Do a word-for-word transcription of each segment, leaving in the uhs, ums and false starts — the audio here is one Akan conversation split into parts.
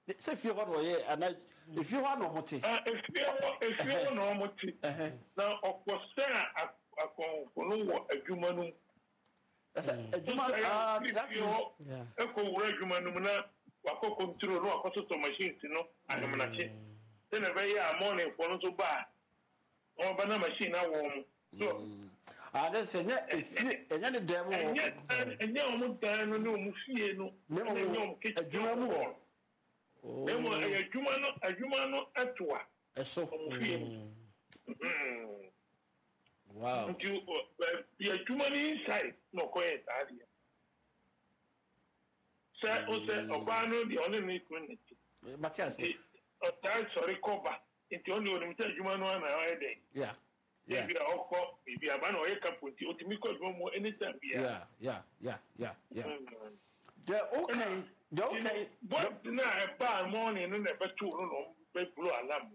say fie ho no ye ana if you ho no moti ah if you if you no moti na okosa akon kono wo adwuma no asa adwuma ah that is yeah eko wura adwuma no na wako control no wako to machine no anemnache then be ya morning for no so ba o ba na machine na wo mu so ah then say nya efi enya ne dem wo enya enya o mu dan no no mu fie no enya o mu adwuma mu wo oh emo adwuma no adwuma no atoa eso o mu fie wow nti be adwuma ni inside no ko e taade say o say oba no di oni ni kuniti Matias o tai sorry cover nti oni oni mta adwuma no na o ede yeah yeah bi akọ bi aba na o ye kapunti otimi ko adwuma mo anytime bia yeah yeah yeah yeah yeah the okay the okay but na e ba morning no na be tu no no be blow alarm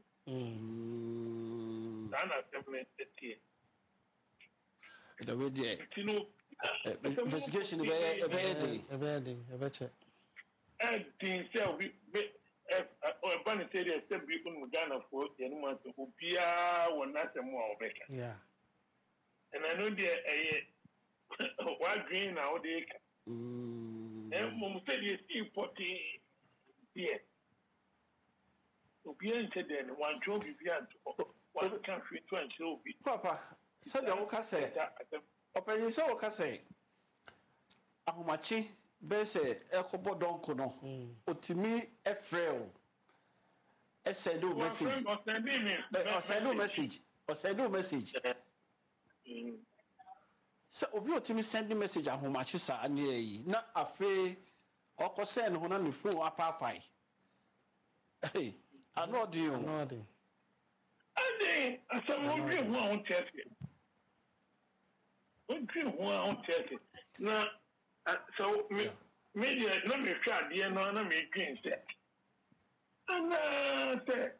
mm na temne etie the way there tino investigation be be dey be dey be check and things say we o ba ni say say bi kun Ghana for yenu ma to obia wona se mo obeka yeah and I know there eh what green now dey mm eh mo say dey see poti here obia say then one job bi and one can fit to and show bi papa say the woka say open so woka say ahomachi be say ekobo donko no otimi efrel e send you message o send you message o send you message so obi otimi send message ahomachi sa ane yi na afi oko send ho na ne phone apapai hey ano di o no di ade asamo bi ho on test o bi ho on test na so me media no me try dey no na me green say ana te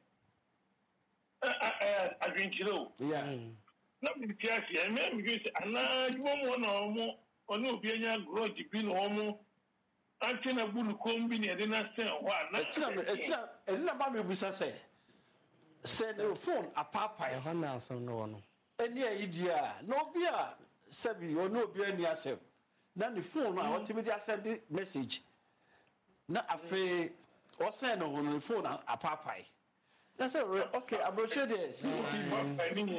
eh adwinchiro yeah na me tia say me me say ana dwo mo na mo ono obi anya grudge bi no mo anti na bulu kombi ne de na sen ho ana etina etina elina ba me busa say send your phone apapa e ho na asem no no eni ayidia na obi a sabi ono obi ani asem na the phone na ultimately send message na afi o send no phone apapai na say okay abroche there C C T V